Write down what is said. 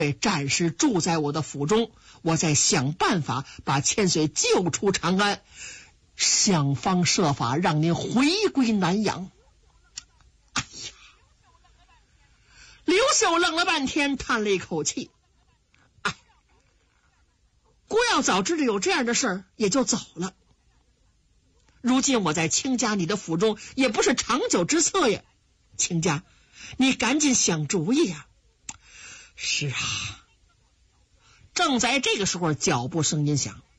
暂时住在我的府中，我再想办法把千岁救出长安，想方设法让您回归南阳。哎呀！刘秀愣了半天，叹了一口气。哎，郭要早知道有这样的事儿，也就走了。如今我在卿家你的府中，也不是长久之策呀。卿家，你赶紧想主意呀！是啊。正在这个时候，脚步声音响。